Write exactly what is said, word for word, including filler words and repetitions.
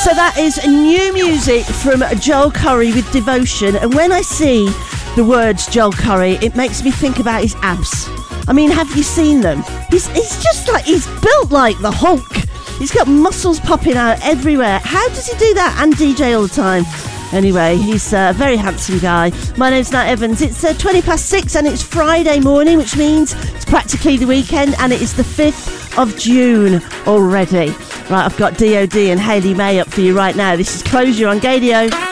So that is new music from Joel Curry with Devotion. And when I see the words Joel Curry, it makes me think about his abs. I mean, have you seen them? He's, he's just like, he's built like the Hulk. He's got muscles popping out everywhere. How does he do that and D J all the time? Anyway, he's a very handsome guy. My name's Nat Evans. It's uh, twenty past six and it's Friday morning, which means it's practically the weekend, and it is the fifth of June already. Right, I've got D O D and Hayley May up for you right now. This is Closure on Gadio.